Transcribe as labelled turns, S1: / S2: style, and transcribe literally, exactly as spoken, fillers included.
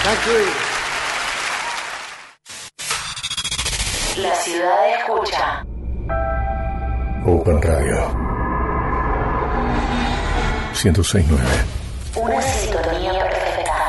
S1: La ciudad escucha.
S2: Open Radio ciento seis punto nueve.